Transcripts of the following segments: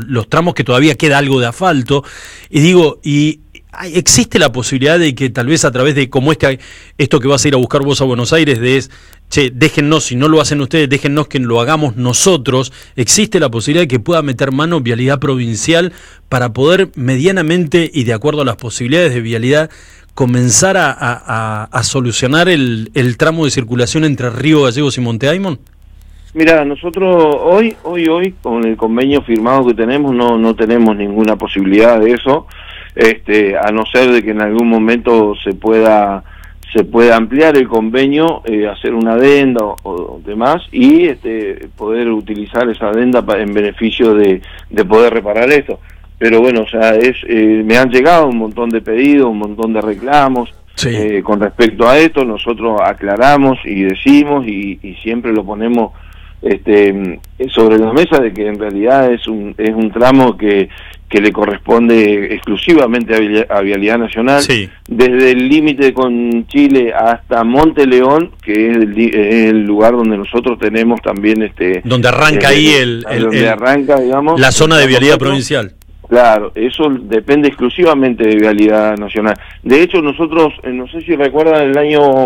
los tramos que todavía queda algo de asfalto, y digo, ¿existe la posibilidad de que tal vez a través de como esto que vas a ir a buscar vos a Buenos Aires, déjennos, si no lo hacen ustedes, déjennos que lo hagamos nosotros? ¿Existe la posibilidad de que pueda meter mano Vialidad Provincial para poder medianamente y de acuerdo a las posibilidades de Vialidad comenzar a solucionar el tramo de circulación entre Río Gallegos y Monte Aymon? Mira, nosotros hoy, con el convenio firmado que tenemos, no tenemos ninguna posibilidad de eso, a no ser de que en algún momento se pueda ampliar el convenio, hacer una adenda o demás, y poder utilizar esa adenda en beneficio de poder reparar esto. Pero bueno, o sea, me han llegado un montón de pedidos, un montón de reclamos. Sí. Con respecto a esto, nosotros aclaramos y decimos y siempre lo ponemos sobre la mesa de que en realidad es un tramo que le corresponde exclusivamente a Vialidad Nacional, sí. Desde el límite con Chile hasta Monte León, que es el lugar donde nosotros tenemos también donde arranca ahí arranca, digamos, la zona de Vialidad Provincial. Claro, eso depende exclusivamente de Vialidad Nacional. De hecho, nosotros, no sé si recuerdan, el año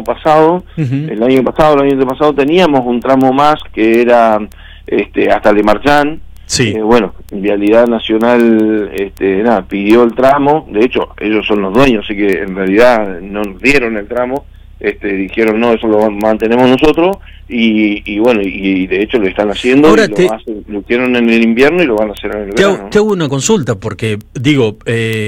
pasado teníamos un tramo más que era hasta Le Marchán. Sí. Bueno, Vialidad Nacional pidió el tramo. De hecho, ellos son los dueños, así que en realidad no nos dieron el tramo. Dijeron no, eso lo mantenemos nosotros, y bueno, y de hecho lo están haciendo. Ahora lo hicieron en el invierno y lo van a hacer en el verano. Te hago una consulta, porque digo,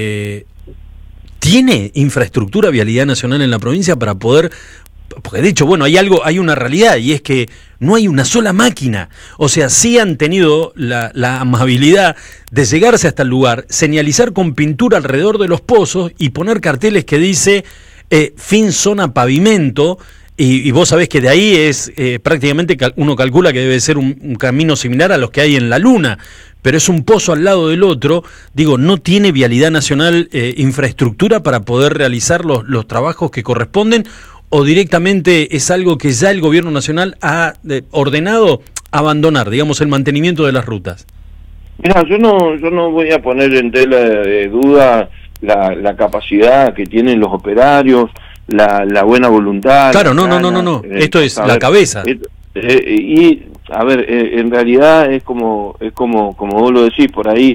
¿tiene infraestructura Vialidad Nacional en la provincia para poder? Porque de hecho, bueno, hay una realidad, y es que no hay una sola máquina. O sea, sí han tenido la amabilidad de llegarse hasta el lugar, señalizar con pintura alrededor de los pozos y poner carteles que dice fin zona pavimento, y vos sabés que de ahí es prácticamente uno calcula que debe ser un camino similar a los que hay en la Luna, pero es un pozo al lado del otro. Digo, ¿no tiene Vialidad Nacional infraestructura para poder realizar los trabajos que corresponden, o directamente es algo que ya el gobierno nacional ha ordenado abandonar, digamos, el mantenimiento de las rutas? Mira, yo no voy a poner en tela de duda la capacidad que tienen los operarios, la buena voluntad. Claro, no. Esto es la cabeza. Y a ver, en realidad es como vos lo decís, por ahí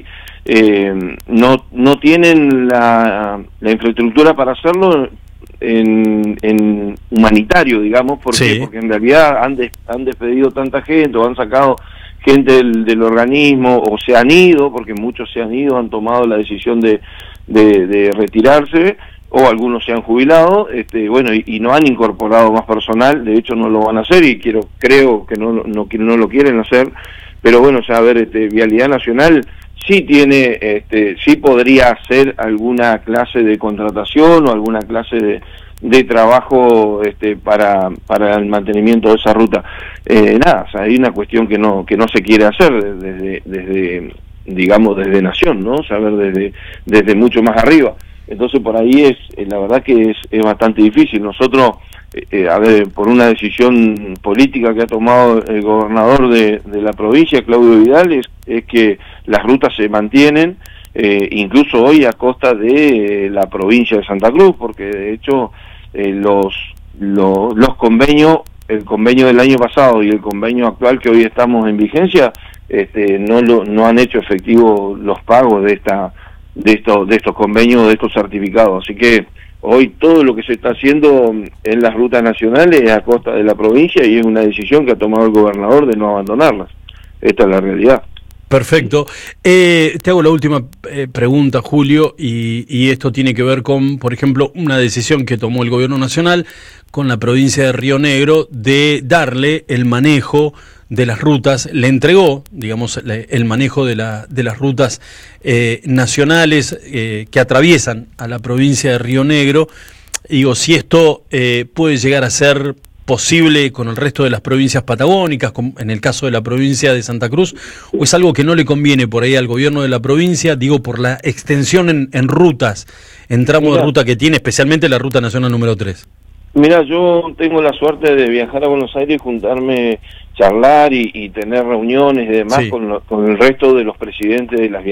no tienen la infraestructura para hacerlo en humanitario, digamos, porque en realidad han despedido tanta gente, o han sacado gente del organismo, o se han ido, porque muchos se han ido, han tomado la decisión de retirarse, o algunos se han jubilado, bueno, y no han incorporado más personal. De hecho no lo van a hacer, y creo que no lo quieren hacer. Pero bueno, o sea, a ver, Vialidad Nacional sí tiene, sí podría hacer alguna clase de contratación o alguna clase de trabajo para el mantenimiento de esa ruta. Nada, o sea, hay una cuestión que no se quiere hacer desde digamos, desde Nación, ¿no? O sea, a ver, desde mucho más arriba. Entonces por ahí la verdad que es bastante difícil. Nosotros, a ver, por una decisión política que ha tomado el gobernador de la provincia, Claudio Vidal, es que las rutas se mantienen, incluso hoy a costa de la provincia de Santa Cruz, porque de hecho los convenios, el convenio del año pasado y el convenio actual que hoy estamos en vigencia, no han hecho efectivo los pagos de estos convenios, de estos certificados. Así que hoy todo lo que se está haciendo en las rutas nacionales es a costa de la provincia, y es una decisión que ha tomado el gobernador de no abandonarlas. Esta es la realidad. Perfecto. Te hago la última pregunta, Julio, y esto tiene que ver con, por ejemplo, una decisión que tomó el gobierno nacional con la provincia de Río Negro de darle el manejo de las rutas, le entregó, digamos, el manejo de las rutas nacionales que atraviesan a la provincia de Río Negro. Digo, si esto puede llegar a ser posible con el resto de las provincias patagónicas, en el caso de la provincia de Santa Cruz, o es algo que no le conviene por ahí al gobierno de la provincia, digo, por la extensión en rutas, en tramos de ruta que tiene, especialmente la ruta nacional número 3. Mira, yo tengo la suerte de viajar a Buenos Aires y juntarme, charlar y tener reuniones y demás con el resto de los presidentes de las